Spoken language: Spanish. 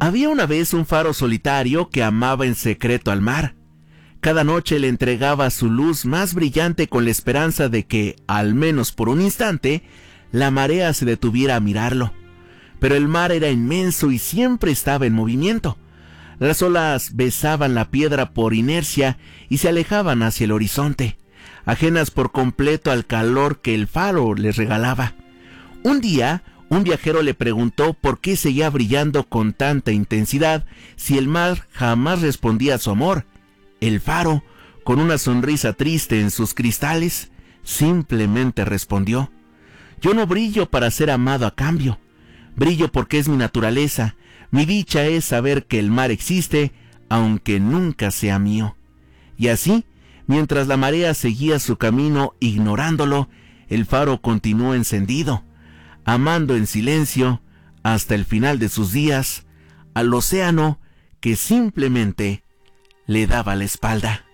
Había una vez un faro solitario que amaba en secreto al mar. Cada noche le entregaba su luz más brillante con la esperanza de que, al menos por un instante, la marea se detuviera a mirarlo. Pero el mar era inmenso y siempre estaba en movimiento. Las olas besaban la piedra por inercia y se alejaban hacia el horizonte, ajenas por completo al calor que el faro les regalaba. Un día, un viajero le preguntó por qué seguía brillando con tanta intensidad si el mar jamás respondía a su amor. El faro, con una sonrisa triste en sus cristales, simplemente respondió: «Yo no brillo para ser amado a cambio. Brillo porque es mi naturaleza. Mi dicha es saber que el mar existe, aunque nunca sea mío». Y así, mientras la marea seguía su camino ignorándolo, el faro continuó encendido, amando en silencio, hasta el final de sus días, al océano que simplemente le daba la espalda.